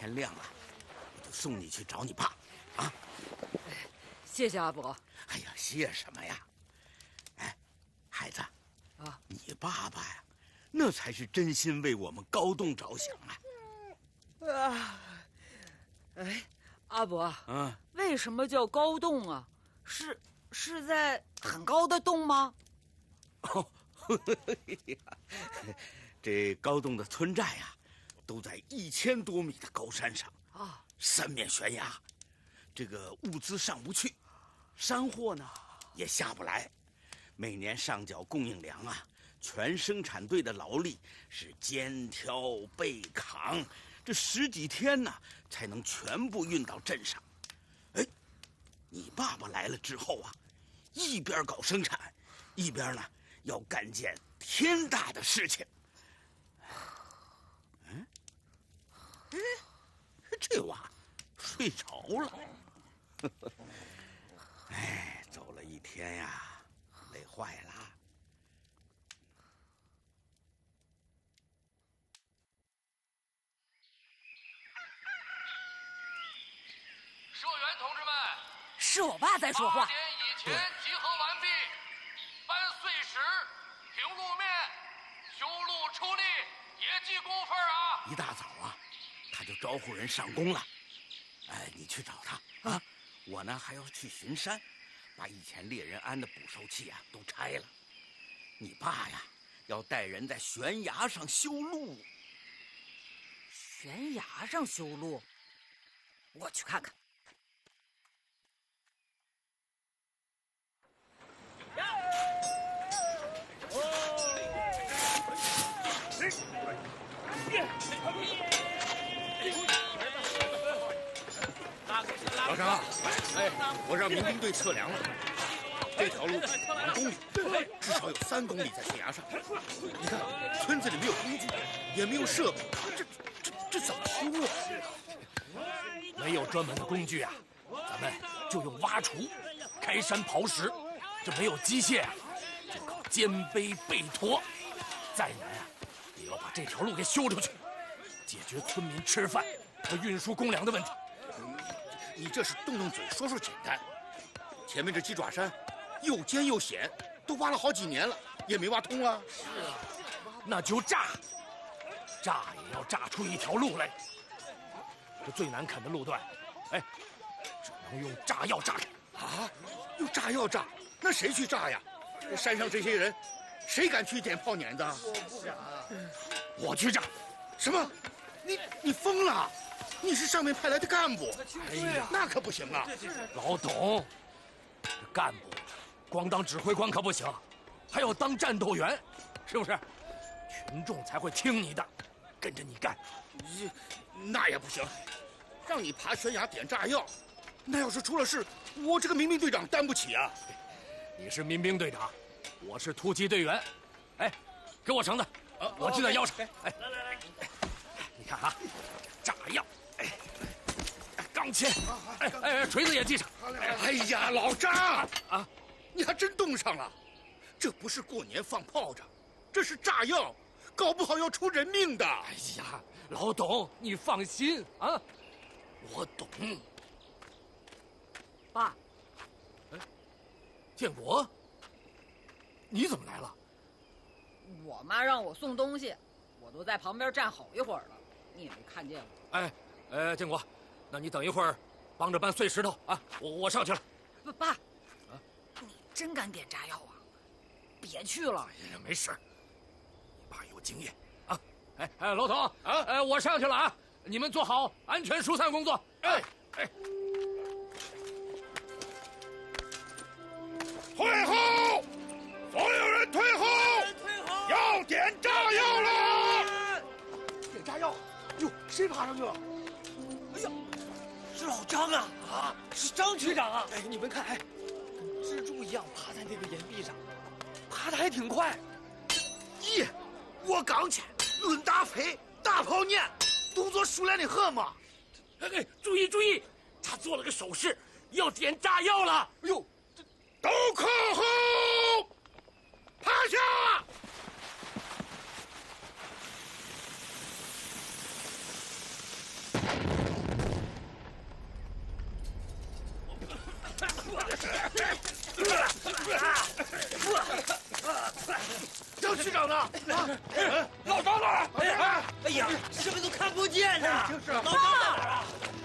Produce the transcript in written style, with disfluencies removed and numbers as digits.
天亮了，我就送你去找你爸，啊！ 谢谢阿伯。 哎呀，谢什么呀？哎，孩子， 啊， 你爸爸呀，那才是真心为我们高栋着想啊！ 哎，阿伯， 嗯， 为什么叫高洞啊？是在很高的洞吗？ 哦，这高栋的村寨啊，都在1000多米的高山上啊， 三面悬崖，这个物资上不去，山货呢也下不来，每年上缴供应粮啊，全生产队的劳力是肩挑背扛，这10几天呢才能全部运到镇上。哎，你爸爸来了之后啊，一边搞生产，一边呢要干件天大的事情。嗯，哎，这娃睡着了。哎，走了一天呀，累坏了。 社员同志们， 是我爸在说话。 8点以前集合完毕，搬碎石、平路面、修路出力，也记工分啊！ 一大早啊，他就招呼人上工了。哎，你去找他啊！我呢还要去巡山，把以前猎人安的捕兽器啊都拆了。你爸呀，要带人在悬崖上修路。 悬崖上修路，我去看看。 老张，哎，我让民兵队测量了，这条路2公里，至少有3公里在悬崖上。你看，村子里没有工具，也没有设备，这怎么修啊？ 没有专门的工具啊，咱们就用挖锄、开山刨石。这没有机械啊，就靠肩背背驮。再难啊，也要把这条路给修出去，解决村民吃饭和运输公粮的问题。 你这是动动嘴说说简单，前面这鸡爪山又尖又险，都挖了好几年了，也没挖通啊。 是啊，那就炸也要炸出一条路来。这最难啃的路段，哎，只能用炸药炸开。 啊，用炸药炸？那谁去炸呀？山上这些人，谁敢去点炮碾子？ 我不敢。我去炸。 什么？你疯了？你是上面派来的干部， 哎呀， 那可不行啊！ 老董，这干部光当指挥官可不行，还要当战斗员，是不是？群众才会听你的，跟着你干。 那也不行，让你爬悬崖点炸药，那要是出了事，我这个民兵队长担不起啊！ 你是民兵队长，我是突击队员。哎，给我绳子，我系在腰上。哎，来，你看啊，炸药。钢钎，锤子也系上。 哎呀，老张啊，你还真冻上了。这不是过年放炮仗，这是炸药，搞不好要出人命的。 哎呀，老董，你放心啊，我懂。 爸， 建国，你怎么来了？ 我妈让我送东西，我都在旁边站好一会儿了，你也没看见我。 建国，那你等一会儿，帮着搬碎石头啊！我上去了。 爸，你真敢点炸药啊？别去了。 哎呀，没事，你爸有经验啊。老董啊，我上去了啊，你们做好安全疏散工作。哎。 退后！所有人退后！要点炸药了！ 点炸药！哟，谁爬上去了？哎呀，是老张啊！啊，是张局长啊！哎，你们看，跟蜘蛛一样爬在那个岩壁上，爬得还挺快。 咦，我刚去论大飞，大炮念，动作熟练的很嘛。 哎，注意，他做了个手势，要点炸药了。 哎呦， 都靠后，趴下！ 张区长呢？ 老张呢？哎呀，什么都看不见呐！ 就是老张哪儿啊？